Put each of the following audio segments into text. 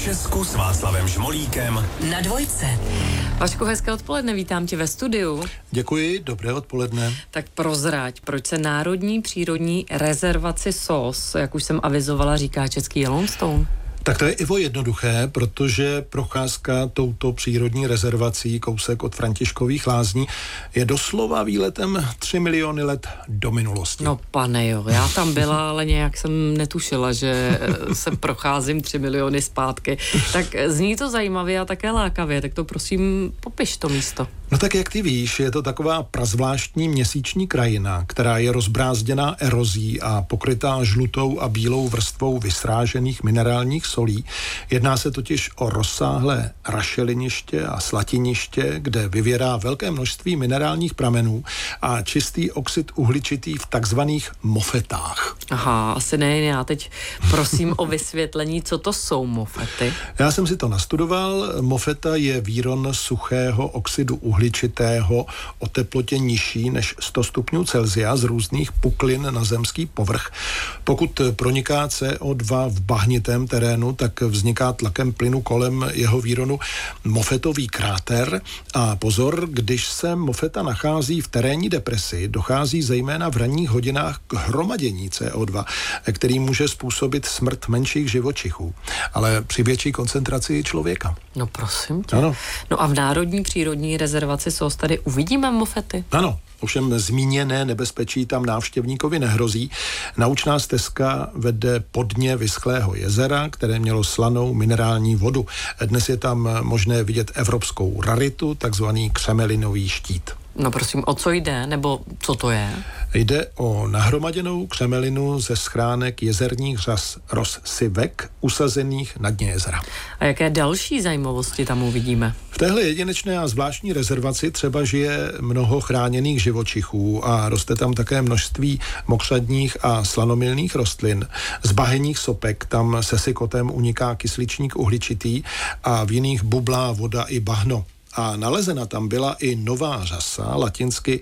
Česku s Václavem Žmolíkem na Dvojce. Vašku, hezké odpoledne, vítám tě ve studiu. Děkuji, dobré odpoledne. Tak prozrať, proč se Národní přírodní rezervaci SOS, jak už jsem avizovala, říká český Yellowstone? Tak to je, Ivo, jednoduché, protože procházka touto přírodní rezervací, kousek od Františkových lázní, je doslova výletem 3 miliony let do minulosti. No pane jo, já tam byla, ale nějak jsem netušila, že se procházím 3 miliony zpátky. Tak zní to zajímavě a také lákavě, tak to prosím popiš to místo. No tak jak ty víš, je to taková prazvláštní měsíční krajina, která je rozbrázděná erozí a pokrytá žlutou a bílou vrstvou vysrážených minerálních solí. Jedná se totiž o rozsáhlé rašeliniště a slatiniště, kde vyvěrá velké množství minerálních pramenů a čistý oxid uhličitý v takzvaných mofetách. Aha, asi ne, já teď prosím o vysvětlení, co to jsou mofety. Já jsem si to nastudoval. Mofeta je výron suchého oxidu uhličitého o teplotě nižší než 100 stupňů Celsia z různých puklin na zemský povrch. Pokud proniká CO2 v bahnitém terénu, tak vzniká tlakem plynu kolem jeho výronu mofetový kráter. A pozor, když se mofeta nachází v terénní depresi, dochází zejména v ranních hodinách k hromadění CO2, který může způsobit smrt menších živočichů, ale při větší koncentraci člověka. No prosím tě. Ano. No a v Národní přírodní rezervaci SOS tady uvidíme mofety? Ano. Ovšem zmíněné nebezpečí tam návštěvníkovi nehrozí. Naučná stezka vede po dně vyschlého jezera, které mělo slanou minerální vodu. Dnes je tam možné vidět evropskou raritu, takzvaný křemelinový štít. No prosím, o co jde, nebo co to je? Jde o nahromaděnou křemelinu ze schránek jezerních řas rozsyvek, usazených na dně jezera. A jaké další zajímavosti tam uvidíme? V téhle jedinečné a zvláštní rezervaci třeba žije mnoho chráněných živočichů a roste tam také množství mokřadních a slanomilných rostlin. Z bahenních sopek tam se sykotem uniká kysličník uhličitý a v jiných bublá voda i bahno. A nalezena tam byla i nová řasa, latinsky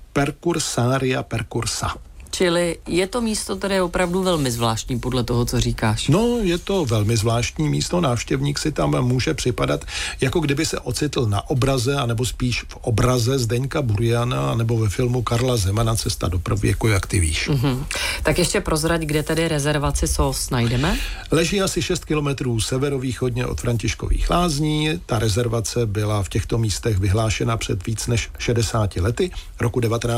Percursaria percursa. Čili je to místo, které je opravdu velmi zvláštní podle toho, co říkáš. No, je to velmi zvláštní místo, návštěvník si tam může připadat, jako kdyby se ocitl na obraze, anebo spíš v obraze Zdeňka Buriana, nebo ve filmu Karla Zemana Cesta do pravěku, jak ty víš. Mm-hmm. Tak ještě prozrať, kde tedy rezervaci SOS najdeme? Leží asi 6 kilometrů severovýchodně od Františkových lázní. Ta rezervace byla v těchto místech vyhlášena před víc než 60 lety, roku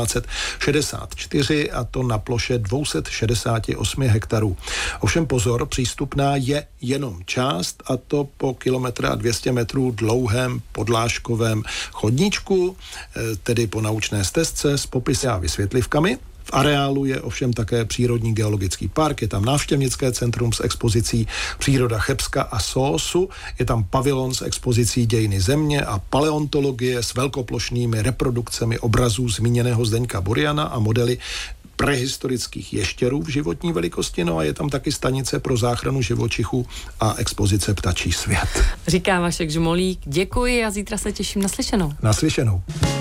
1964, a to na ploše 268 hektarů. Ovšem pozor, přístupná je jenom část, a to po 1,2 kilometru dlouhém podlážkovém chodníčku, tedy po naučné stezce s popisy a vysvětlivkami. V areálu je ovšem také přírodní geologický park, je tam návštěvnické centrum s expozicí Příroda Chebska a Soosu, je tam pavilon s expozicí Dějiny země a paleontologie s velkoplošnými reprodukcemi obrazů zmíněného Zdeňka Buriana a modely prehistorických ještěrů v životní velikosti, no a je tam taky stanice pro záchranu živočichů a expozice Ptačí svět. Říká Vašek Žmolík, děkuji a zítra se těším na slyšenou. Na slyšenou.